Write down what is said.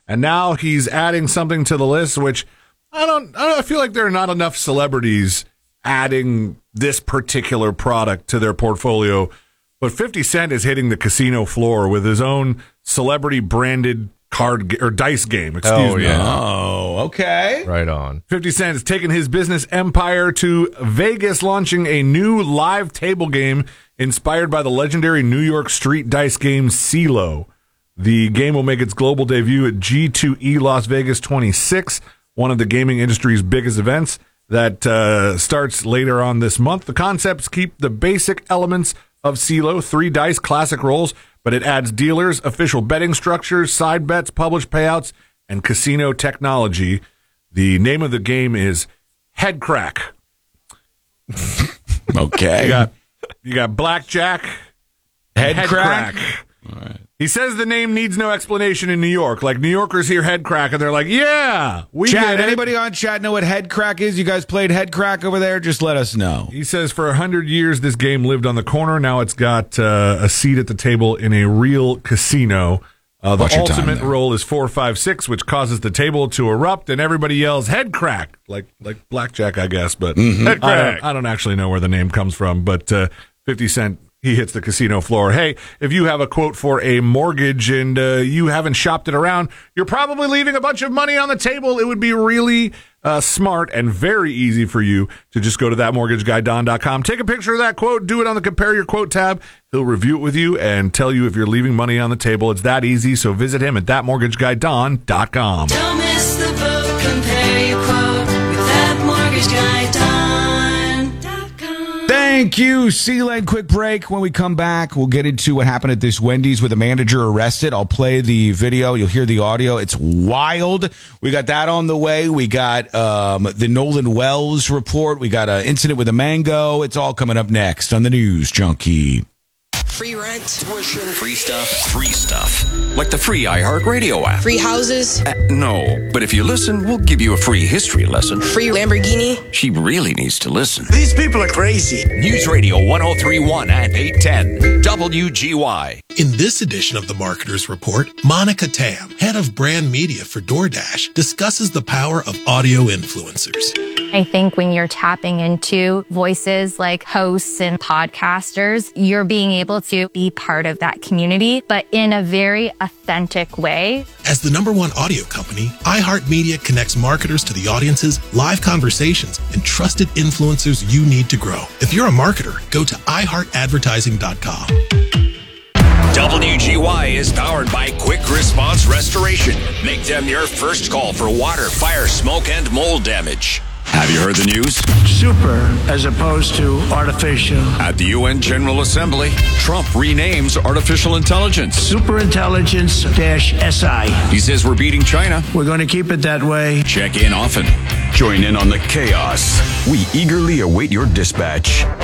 And now he's adding something to the list, which I feel like there are not enough celebrities adding this particular product to their portfolio. But 50 Cent is hitting the casino floor with his own celebrity-branded dice game. Excuse me. Oh, okay. Right on. 50 Cent has taken his business empire to Vegas, launching a new live table game inspired by the legendary New York street dice game CeeLo. The game will make its global debut at G2E Las Vegas 26, one of the gaming industry's biggest events that starts later on this month. The concepts keep the basic elements of CeeLo, 3 dice, classic rolls, but it adds dealers, official betting structures, side bets, published payouts, and casino technology. The name of the game is Headcrack. Okay. You got blackjack, Headcrack. All right. He says the name needs no explanation in New York. Like, New Yorkers hear Headcrack, and they're like, yeah, we Chat, get it. anybody on chat know what Headcrack is? You guys played Headcrack over there? Just let us know. He says for 100 years, this game lived on the corner. Now it's got a seat at the table in a real casino. The ultimate roll is 4, 5, 6, which causes the table to erupt, and everybody yells Headcrack, like blackjack, I guess. But Headcrack. I don't actually know where the name comes from. But 50 Cent, he hits the casino floor. Hey, if you have a quote for a mortgage and you haven't shopped it around, you're probably leaving a bunch of money on the table. It would be really smart and very easy for you to just go to thatmortgageguyDon.com. Take a picture of that quote, do it on the Compare Your Quote tab. He'll review it with you and tell you if you're leaving money on the table. It's that easy, so visit him at thatmortgageguyDon.com. Don't miss the boat, compare your quote with thatmortgageguyDon.com. Thank you, C-Lane. Quick break. When we come back, we'll get into what happened at this Wendy's with a manager arrested. I'll play the video. You'll hear the audio. It's wild. We got that on the way. We got the Nolan Wells report. We got an incident with a mango. It's all coming up next on the News Junkie. Free rent, tuition, Free stuff. Free stuff. Like the free iHeartRadio app. free houses, No, but if you listen, we'll give you a free history lesson. free Lamborghini. She really needs to listen. These people are crazy. News Radio 1031 and 810. WGY. In this edition of the Marketer's Report, Monica Tam, head of brand media for DoorDash, discusses the power of audio influencers. I think when you're tapping into voices like hosts and podcasters, you're being able to be part of that community, but in a very authentic way. As the #1 audio company, iHeartMedia connects marketers to the audiences, live conversations, and trusted influencers you need to grow. If you're a marketer, go to iHeartAdvertising.com. WGY is powered by Quick Response Restoration. Make them your first call for water, fire, smoke, and mold damage. Have you heard the news? Super as opposed to artificial. At the UN General Assembly, Trump renames artificial intelligence. Superintelligence-SI. He says we're beating China. We're going to keep it that way. Check in often. Join in on the chaos. We eagerly await your dispatch.